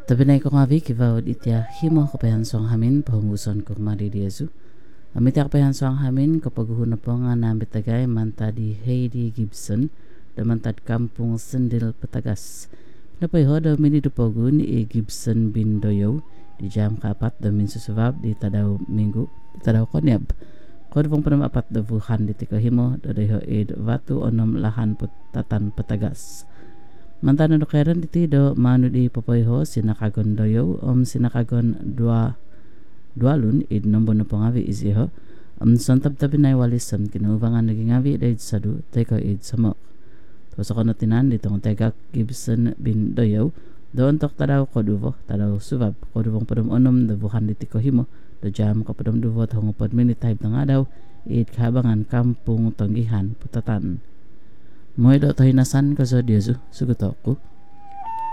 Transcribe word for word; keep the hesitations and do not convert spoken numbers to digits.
Tapi na ko ngavi kivaud itya himo kapayan song hamin pahumuson ko mari di Yesu. Amit ya kapayan song hamin kapag po nga nambit tagay manta di Heidi Gibson damantad kampung Sendil Petagas. Napayho daw minidupogun ni Gibson Bindoyo di jam kapat damin susubab di tadaw minggu di tadaw konyab. Kod pong panam apat da vuhan di tikahimo dadayo id vatu onom lahan putatan Petagas. Mantano do kairan diti do manu di papoyho sinakagon doyo om sinakagon dua dualun id nombo no pangavi isiho om sontab tabi na walisan kinubangan naging avi daid sadu teko id samok. To sa kono tinan ditong tegak Gibson bin doyo doon tok tadaw koduvo tadaw subab koduvong padum onom da buhan diti ko himo do jam kapadum duvo tahong pod minute type tanga daw id kahabangan kampung Tonggihan Putatan. Moy do tayo nasan ka sa Diyosu sugutok ko